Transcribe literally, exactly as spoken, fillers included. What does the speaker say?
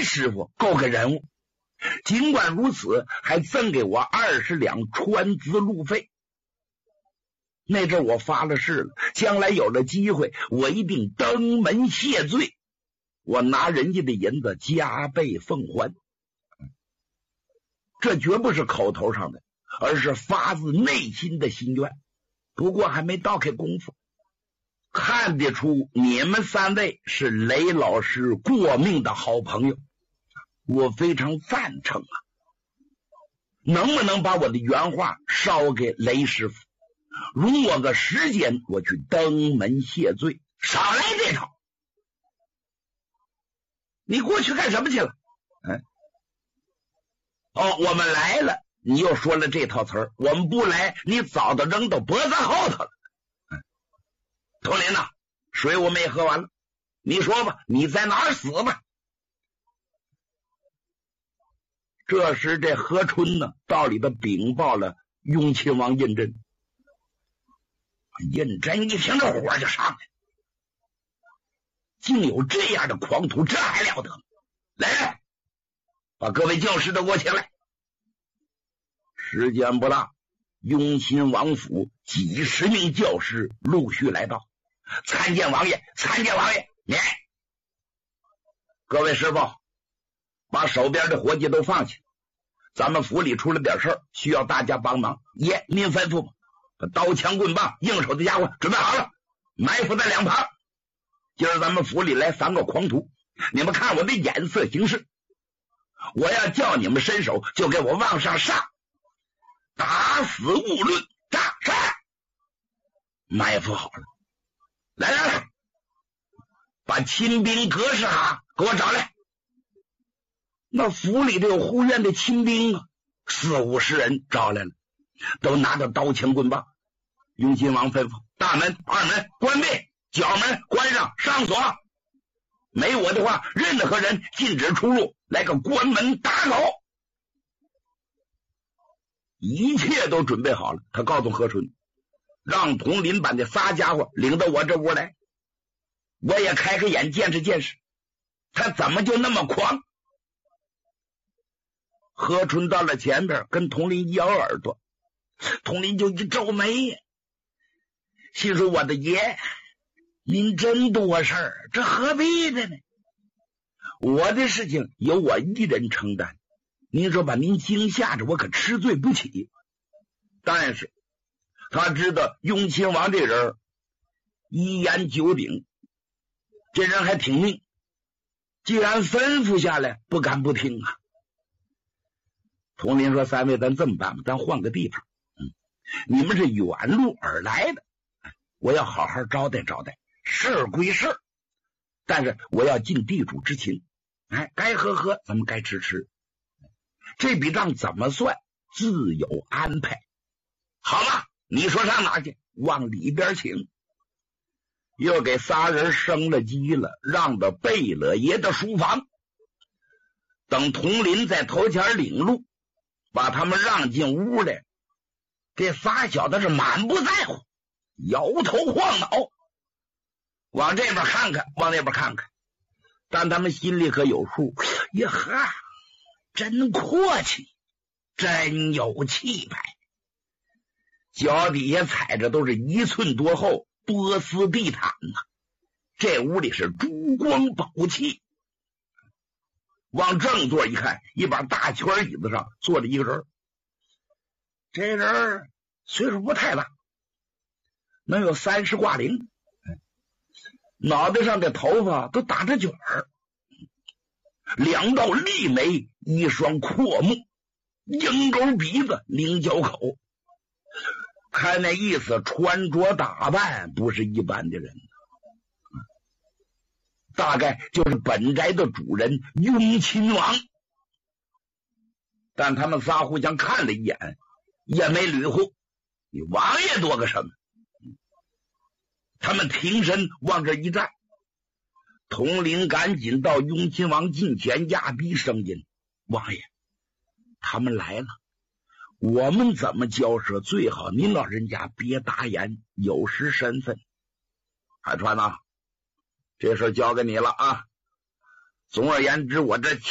雷师傅够个人物，尽管如此，还赠给我二十两船资路费。那阵我发了誓了，将来有了机会，我一定登门谢罪，我拿人家的银子加倍奉还。这绝不是口头上的，而是发自内心的心愿。不过还没到开功夫，看得出你们三位是雷老师过命的好朋友，我非常赞成啊！能不能把我的原话捎给雷师傅？容我个时间，我去登门谢罪。少来这套！你过去干什么去了？嗯，哦，我们来了，你又说了这套词儿。我们不来，你早都扔到脖子后头了。嗯，佟林呐，水我们也喝完了，你说吧，你在哪儿死吧？这时这何春呢，到里头禀报了雍亲王胤禛。胤禛一听这火就上来，竟有这样的狂徒，这还了得！来来，把各位教师都给我请来。时间不大，雍亲王府几十名教师陆续来到。参见王爷，参见王爷！你各位师傅，把手边的活计都放下，咱们府里出了点事儿，需要大家帮忙。爷，您吩咐吧。把刀枪棍棒应手的家伙准备好了，埋伏在两旁。今儿咱们府里来三个狂徒，你们看我的眼色行事，我要叫你们伸手，就给我往上上，打死勿论，炸杀！埋伏好了，来来来，把亲兵格式哈给我找来。那府里头有护院的亲兵啊，四五十人找来了，都拿着刀枪棍棒。雍亲王吩咐：大门、二门关闭，角门关上，上锁。没我的话，任何人禁止出入，来个关门打狗。一切都准备好了，他告诉何春，让佟林把这仨家伙领到我这屋来，我也开开眼见识见识，他怎么就那么狂。何春到了前边，跟佟林一咬耳朵，佟林就一皱眉，心说我的爷，您真多事儿，这何必的呢？我的事情由我一人承担，您说把您惊吓着，我可吃罪不起。但是他知道雍亲王这人一言九鼎，这人还挺命，既然吩咐下来，不敢不听啊。佟林说：三位，咱这么办吧，咱换个地方。嗯，你们是远路而来的，我要好好招待招待，事归事，但是我要尽地主之情。哎，该喝喝，咱们该吃吃，这笔账怎么算，自有安排。好吧，你说上哪去？往里边请。又给仨人升了机了，让到贝勒爷的书房。等佟林在头前领路，把他们让进屋来，这仨小子是满不在乎，摇头晃脑，往这边看看，往那边看看，但他们心里可有数。呀哈，真阔气，真有气派，脚底下踩着都是一寸多厚波斯地毯呐、啊，这屋里是珠光宝气。往正座一看，一把大圈椅子上坐着一个人，这人岁数不太大，能有三十挂零，脑袋上的头发都打着卷儿，两道利眉，一双阔目，鹰钩鼻子，菱角口，看那意思，穿着打扮不是一般的人，大概就是本宅的主人雍亲王。但他们仨互相看了一眼，也没捋乎，你王爷多个什么？他们挺身往这一站，佟林赶紧到雍亲王近前，压低声音：王爷，他们来了，我们怎么交涉？最好您老人家别答言，有失身份。海川呐、啊，这事交给你了啊。总而言之，我这